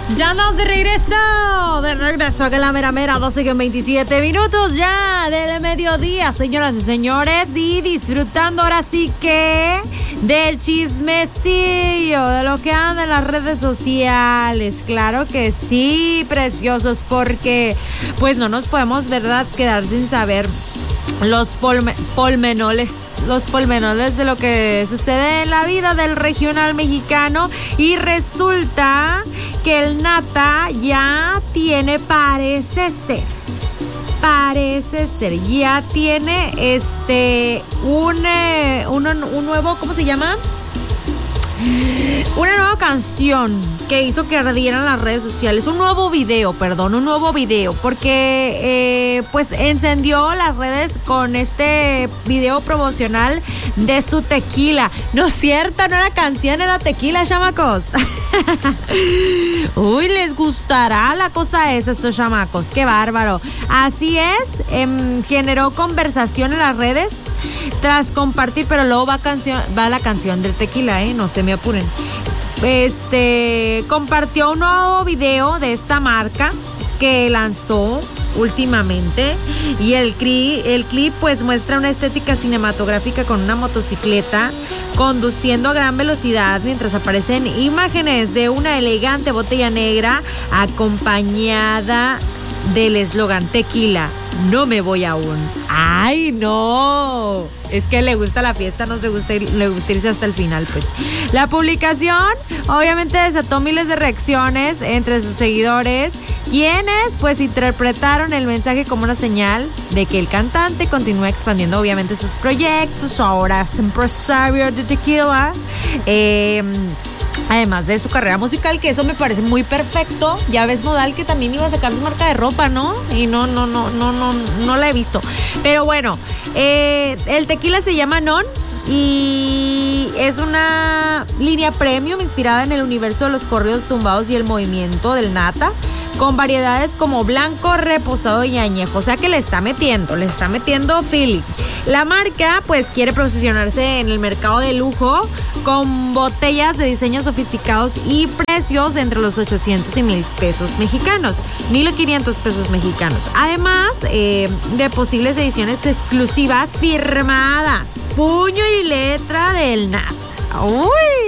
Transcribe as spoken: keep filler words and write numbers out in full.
Ya andamos de regreso, de regreso acá en la mera mera, doce con veintisiete minutos ya del mediodía, señoras y señores, y disfrutando ahora sí que del chismecillo, de lo que anda en las redes sociales. Claro que sí, preciosos, porque pues no nos podemos, ¿verdad?, quedar sin saber los polme- polmenoles, los polmenoles de lo que sucede en la vida del regional mexicano. Y resulta que el Nata ya tiene, parece ser, parece ser, ya tiene este, un, eh, un, un nuevo, ¿cómo se llama? Una nueva canción que hizo que ardieran las redes sociales. Un nuevo video, perdón, un nuevo video. Porque eh, pues encendió las redes con este video promocional de su tequila. No es cierto, no era canción, era tequila, chamacos. Uy, les gustará la cosa esa a estos chamacos. Qué bárbaro. Así es, eh, generó conversación en las redes tras compartir, pero luego va canción, va la canción del tequila, eh, no se me apuren. Este compartió un nuevo video de esta marca que lanzó últimamente, y el, cri, el clip pues muestra una estética cinematográfica con una motocicleta conduciendo a gran velocidad mientras aparecen imágenes de una elegante botella negra acompañada del eslogan tequila, no me voy aún. ¡Ay, no! Es que le gusta la fiesta, no se gusta ir, le gusta irse hasta el final, pues. La publicación obviamente desató miles de reacciones entre sus seguidores, quienes pues interpretaron el mensaje como una señal de que el cantante continúa expandiendo obviamente sus proyectos, ahora es empresario de tequila, eh... además de su carrera musical, que eso me parece muy perfecto. Ya ves, Nodal, que también iba a sacar su marca de ropa, ¿no? Y no, no, no, no, no, no la he visto. Pero bueno, eh, el tequila se llama Non y es una línea premium inspirada en el universo de los corridos tumbados y el movimiento del Nata, con variedades como blanco, reposado y añejo. O sea que le está metiendo, le está metiendo feeling. La marca pues quiere posicionarse en el mercado de lujo con botellas de diseños sofisticados y precios entre los ochocientos y mil pesos mexicanos, mil quinientos pesos mexicanos. Además eh, de posibles ediciones exclusivas firmadas, puño y letra del Nata. Uy,